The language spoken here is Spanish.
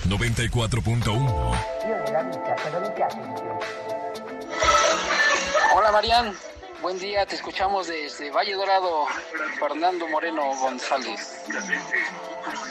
94.1. Hola Marian, buen día, te escuchamos desde Valle Dorado, Fernando Moreno González.